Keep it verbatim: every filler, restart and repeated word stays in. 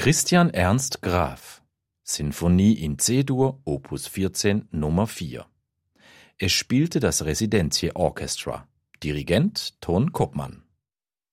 Christian Ernst Graf: Sinfonie in C-Dur, Opus vierzehn, Nummer vier. Es spielte das Residential Orchestra. Dirigent Ton Koopman.